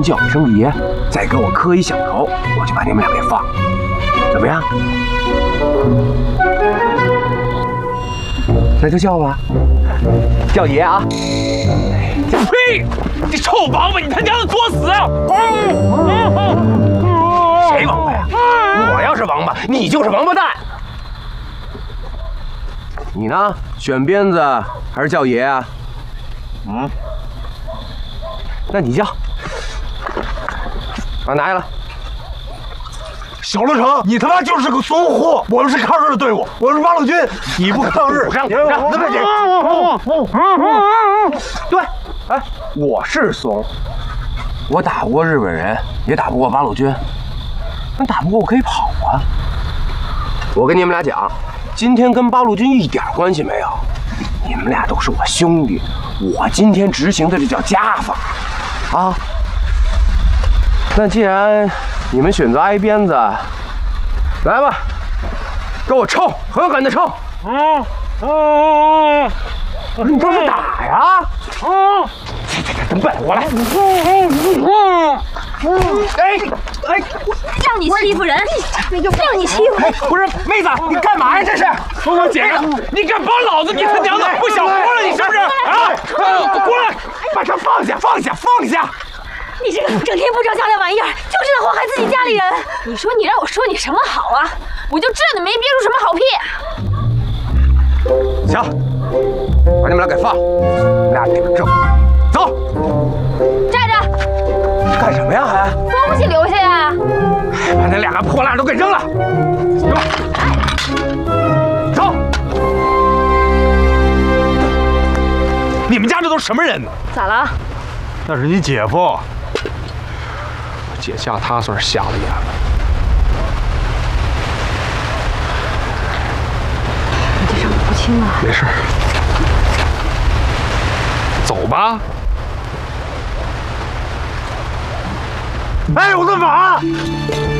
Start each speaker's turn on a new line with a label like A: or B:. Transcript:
A: 叫一声爷，再给我磕一响头，我就把你们俩给放了，怎么样？那就叫吧，叫爷啊！
B: 呸！你臭王八，你他娘的作死！
A: 谁王八呀？我要是王八，你就是王八蛋。你呢？选鞭子还是叫爷啊？那你叫。把拿下来。
C: 小罗成，你他妈就是个怂货！我们是抗日的队伍，我是八路军，你不抗日，
A: 让
C: 对，
A: 哎，我是怂，我打不过日本人，也打不过八路军，但打不过我可以跑啊！我跟你们俩讲，今天跟八路军一点关系没有，你们俩都是我兄弟，我今天执行的这叫家法啊！那既然你们选择挨鞭子，来吧，给我抽，狠狠的抽！你这是打呀？真笨，我来。
D: 让你欺负人，让你欺负人！
A: 不是妹子，你干嘛呀？这是
B: 我姐夫，你敢帮老子？你他娘的不想活了？你是不是？啊！过来，
A: 把他放下，放下，放下！
D: 你这个整天不着家的玩意儿，就知道祸害自己家里人！你说你让我说你什么好啊？我就知道你没憋出什么好屁！
A: 行，把你们俩给放，你俩领证，走。
D: 站着！
A: 干什么呀还？
D: 东西留下呀！
A: 把那两个破烂都给扔了，走。
B: 你们家这都是什么人呢？
D: 咋了？
C: 那是你姐夫。
B: 我姐嫁他算是瞎了眼了。
D: 你这伤不轻啊！
B: 没事，走吧。
C: 哎，我的马！